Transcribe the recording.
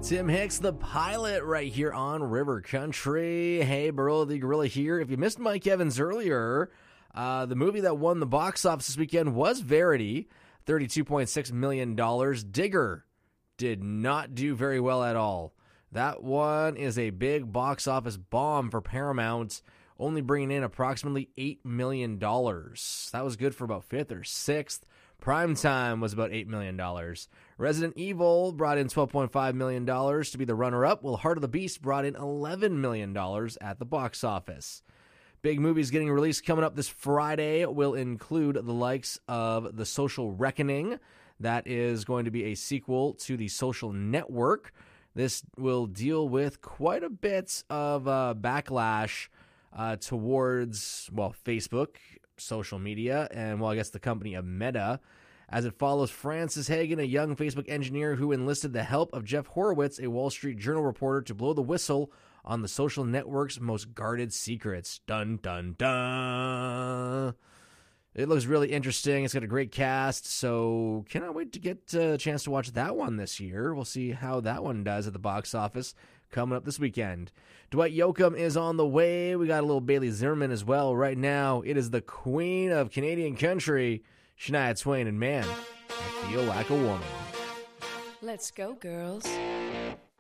Tim Hicks, the pilot, right here on River Country. Hey, Burl the Gorilla here. If you missed Mike Evans earlier, the movie that won the box office this weekend was Verity, $32.6 million. Digger did not do very well at all. That one is a big box office bomb for Paramount, only bringing in approximately $8 million. That was good for about 5th or 6th. Primetime was about $8 million. Resident Evil brought in $12.5 million to be the runner-up, while Heart of the Beast brought in $11 million at the box office. Big movies getting released coming up this Friday will include the likes of The Social Reckoning. That is going to be a sequel to The Social Network. This will deal with quite a bit of backlash towards, Facebook, social media, and, I guess the company of Meta, as it follows Francis Hagen, a young Facebook engineer who enlisted the help of Jeff Horowitz, a Wall Street Journal reporter, to blow the whistle on the social network's most guarded secrets. Dun, dun, dun. It looks really interesting. It's got a great cast, so cannot wait to get a chance to watch that one this year. We'll see how that one does at the box office coming up this weekend. Dwight Yoakam is on the way. We got a little Bailey Zimmerman as well. Right now, it is the queen of Canadian country, Shania Twain, and man, I feel like a woman. Let's go, girls.